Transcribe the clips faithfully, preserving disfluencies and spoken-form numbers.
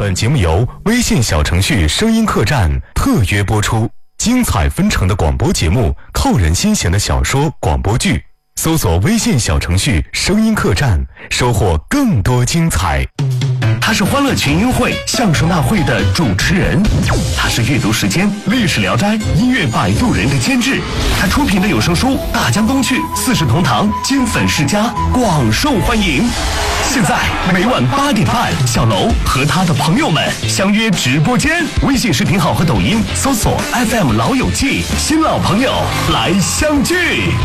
本节目由微信小程序声音客栈特约播出，精彩纷呈的广播节目，扣人心弦的小说广播剧，搜索微信小程序声音客栈，收获更多精彩。 他是欢乐群英会相声大会的主持人，他是阅读时间历史聊斋音乐摆渡人的监制，他出品的有声书《大江东去》四世同堂金粉世家广受欢迎。现在每晚八点半，小楼和他的朋友们相约直播间，微信视频号和抖音搜索 F M 老友记，新老朋友来相聚。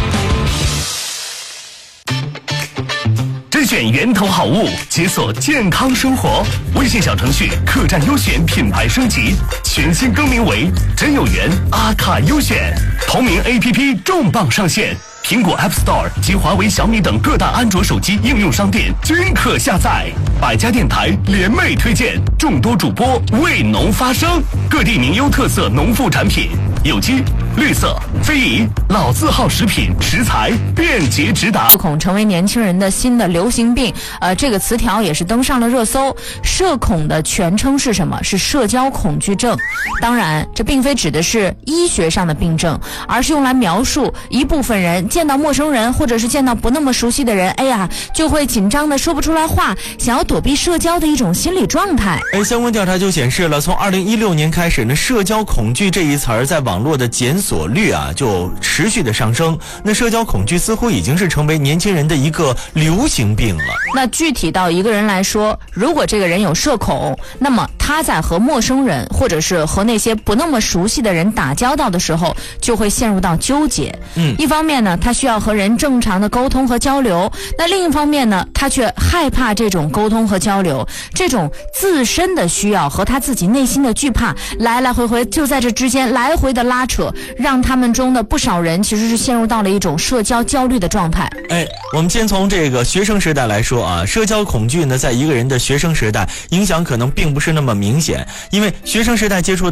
甄选源头好物，解锁健康生活。微信小程序客栈优选品牌升级，全新更名为真有缘阿卡优选。同名 A P P 重磅上线，苹果 App Store 及华为、小米等各大安卓手机应用商店均可下载。百家电台联袂推荐，众多主播为农发声，各地名优特色农副产品，有机、绿色、非遗、老字号食品食材便捷直达。 社恐成为年轻人的新的流行病，呃，这个词条也是登上了热搜。社恐的全称是什么？是社交恐惧症。当然，这并非指的是医学上的病症，而是用来描述一部分人见到陌生人或者是见到不那么熟悉的人，哎呀，就会紧张的说不出来话，想要躲避社交的一种心理状态。 哎，相关调查就显示了，从二零一六年开始呢，社交恐惧这一词儿在网络的检索率啊就持续的上升。那社交恐惧似乎已经是成为年轻人的一个流行病了。 那具体到一个人来说，如果这个人有社恐，那么他在和陌生人或者是和那些不那么熟悉的人打交道的时候，就会陷入到纠结。嗯，一方面呢，他需要和人正常的沟通和交流，那另一方面呢，他却害怕这种沟通和交流，这种自身的需要和他自己内心的惧怕，来来回回就在这之间来回的拉扯，让他们中的不少人其实是陷入到了一种社交焦虑的状态。 哎，我们先从这个学生时代来说啊，社交恐惧呢，在一个人的学生时代影响可能并不是那么明显，因为学生时代接触